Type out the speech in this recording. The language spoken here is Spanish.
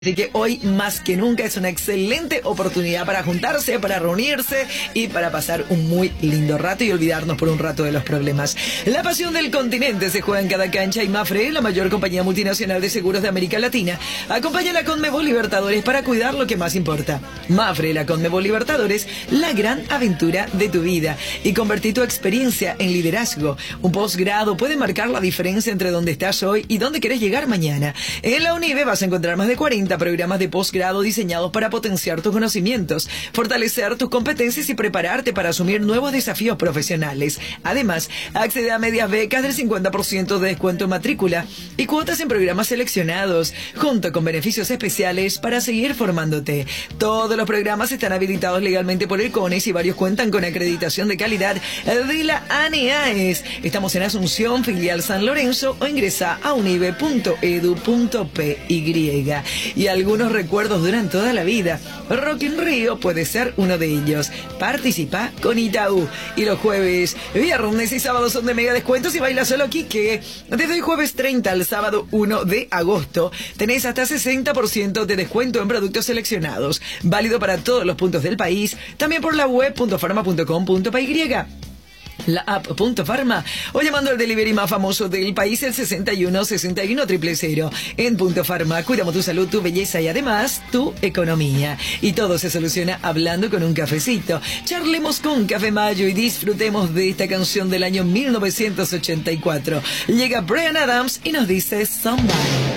Así que hoy más que nunca es una excelente oportunidad para juntarse, para reunirse y para pasar un muy lindo rato y olvidarnos por un rato de los problemas. La pasión del continente se juega en cada cancha y Mapfre, la mayor compañía multinacional de seguros de América Latina, acompaña a la Conmebol Libertadores para cuidar lo que más importa. Mapfre, la Conmebol Libertadores, la gran aventura de tu vida. Y convertir tu experiencia en liderazgo. Un posgrado puede marcar la diferencia entre dónde estás hoy y dónde querés llegar mañana. En la UNIBE vas a encontrar más de 40 programas de posgrado diseñados para potenciar tus conocimientos, fortalecer tus competencias y prepararte para asumir nuevos desafíos profesionales. Además, accede a medias becas del 50% de descuento en matrícula y cuotas en programas seleccionados, junto con beneficios especiales para seguir formándote. Todos los programas están habilitados legalmente por el CONES y varios cuentan con acreditación de calidad de la ANEAES. Estamos en Asunción, filial San Lorenzo, o ingresa a unive.edu.py. Y algunos recuerdos duran toda la vida. Rock in Rio puede ser uno de ellos. Participa con Itaú. Y los jueves, viernes y sábados son de mega descuentos y baila solo Quique. Desde el jueves 30 al sábado 1 de agosto tenés hasta 60% de descuento en productos seleccionados. Válido para todos los puntos del país. También por la web .farma.com.py. La app Pharma o llamando al delivery más famoso del país, el 61 61 000. En Pharma cuidamos tu salud, tu belleza y además tu economía. Y todo se soluciona hablando con un cafecito. Charlemos con Café Mayo y disfrutemos de esta canción del año 1984. Llega Bryan Adams y nos dice Somebody.